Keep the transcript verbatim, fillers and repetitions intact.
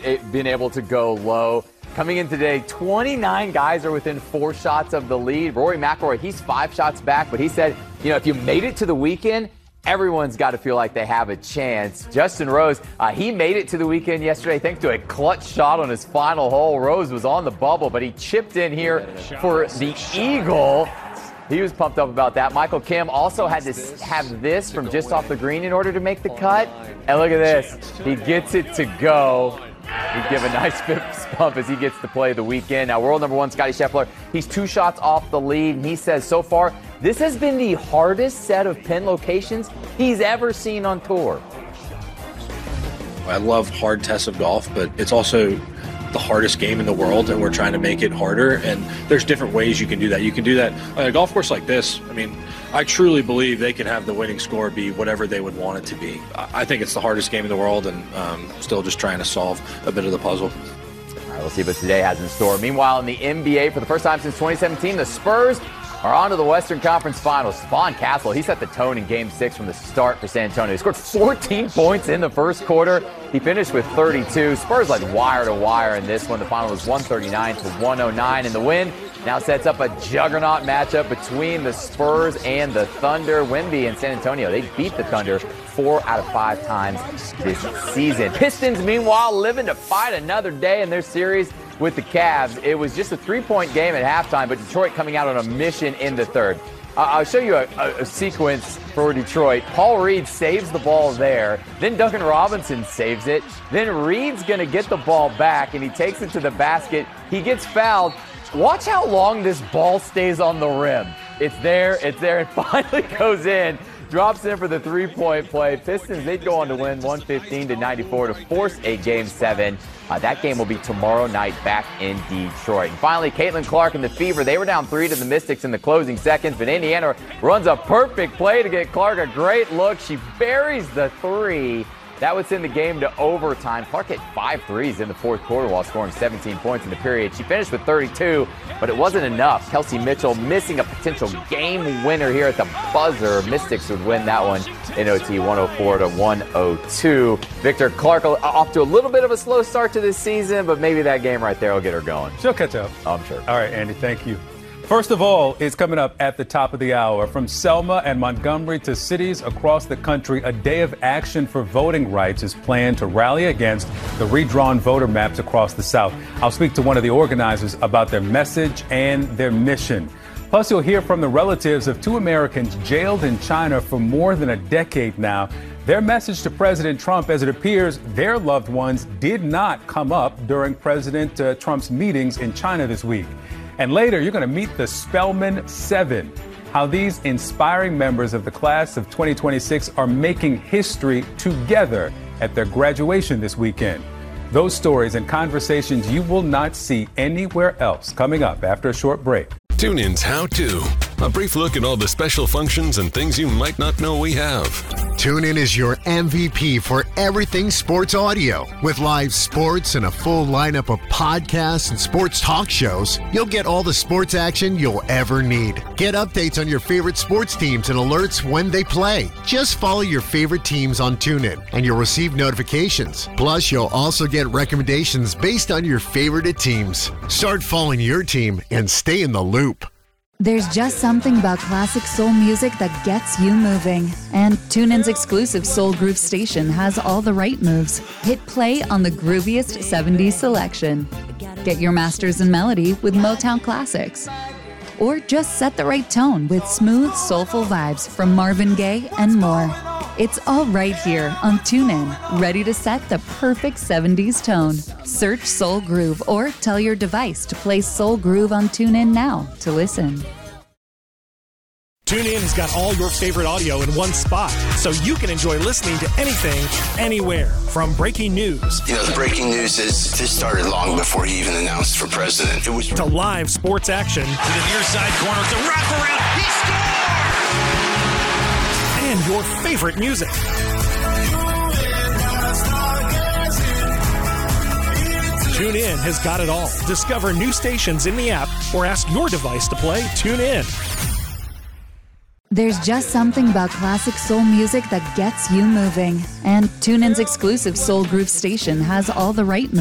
been able to go low. Coming in today, twenty-nine guys are within four shots of the lead. Rory McIlroy, he's five shots back, but he said, you know, if you made it to the weekend, everyone's got to feel like they have a chance. Justin Rose, uh, he made it to the weekend yesterday thanks to a clutch shot on his final hole. Rose was on the bubble, but he chipped in here for the eagle. He was pumped up about that. Michael Kim also had to have this from just off the green in order to make the cut. And look at this. He gets it to go. He'd give a nice fist bump as he gets to play the weekend. Now, world number one, Scottie Scheffler, he's two shots off the lead, and he says so far, this has been the hardest set of pin locations he's ever seen on tour. I love hard tests of golf, but it's also the hardest game in the world, and we're trying to make it harder, and there's different ways you can do that. You can do that on a golf course like this. I mean, I truly believe they can have the winning score be whatever they would want it to be. I think it's the hardest game in the world, and um, still just trying to solve a bit of the puzzle. All right, we'll see what today has in store. Meanwhile, in the N B A, for the first time since twenty seventeen, the Spurs are on to the Western Conference Finals. Stephon Castle, he set the tone in Game six from the start for San Antonio. He scored fourteen points in the first quarter. He finished with thirty-two. Spurs led wire to wire in this one. The final was one thirty-nine to one oh nine, and the win now sets up a juggernaut matchup between the Spurs and the Thunder. Wemby and San Antonio, they beat the Thunder four out of five times this season. Pistons, meanwhile, living to fight another day in their series with the Cavs. It was just a three-point game at halftime, but Detroit coming out on a mission in the third. Uh, I'll show you a, a, a sequence for Detroit. Paul Reed saves the ball there. Then Duncan Robinson saves it. Then Reed's going to get the ball back, and he takes it to the basket. He gets fouled. Watch how long this ball stays on the rim. It's there, it's there, and finally goes in. Drops in for the three-point play. Pistons, they'd go on to win one fifteen to ninety-four to force a Game seven. Uh, that game will be tomorrow night back in Detroit. And finally, Caitlin Clark and the Fever, they were down three to the Mystics in the closing seconds, but Indiana runs a perfect play to get Clark a great look. She buries the three. That would send the game to overtime. Clark hit five threes in the fourth quarter while scoring seventeen points in the period. She finished with thirty-two, but it wasn't enough. Kelsey Mitchell missing a potential game winner here at the buzzer. Mystics would win that one in O T, one oh four to one oh two. Victor Clark off to a little bit of a slow start to this season, but maybe that game right there will get her going. She'll catch up. I'm sure. All right, Andy, thank you. First of all, it's coming up at the top of the hour. From Selma and Montgomery to cities across the country, a day of action for voting rights is planned to rally against the redrawn voter maps across the South. I'll speak to one of the organizers about their message and their mission. Plus, you'll hear from the relatives of two Americans jailed in China for more than a decade now. Their message to President Trump, as it appears their loved ones did not come up during President uh, Trump's meetings in China this week. And later, you're going to meet the Spelman Seven, how these inspiring members of the class of twenty twenty-six are making history together at their graduation this weekend. Those stories and conversations you will not see anywhere else coming up after a short break. TuneIn's How To. A brief look at all the special functions and things you might not know we have. TuneIn is your M V P for everything sports audio. With live sports and a full lineup of podcasts and sports talk shows, you'll get all the sports action you'll ever need. Get updates on your favorite sports teams and alerts when they play. Just follow your favorite teams on TuneIn, and you'll receive notifications. Plus, you'll also get recommendations based on your favorite teams. Start following your team and stay in the loop. There's just something about classic soul music that gets you moving. And TuneIn's exclusive Soul Groove station has all the right moves. Hit play on the grooviest seventies selection. Get your masters in melody with Motown classics. Or just set the right tone with smooth, soulful vibes from Marvin Gaye and more. It's all right here on TuneIn, ready to set the perfect seventies tone. Search Soul Groove or tell your device to play Soul Groove on TuneIn now to listen. TuneIn has got all your favorite audio in one spot, so you can enjoy listening to anything, anywhere. From breaking news. You know, the breaking news is this started long before he even announced for president. It was to live sports action. To the near side corner, it's a wraparound. He scores! And your favorite music. TuneIn has got it all. Discover new stations in the app or ask your device to play TuneIn. There's just something about classic soul music that gets you moving. And TuneIn's exclusive Soul Groove station has all the right moves.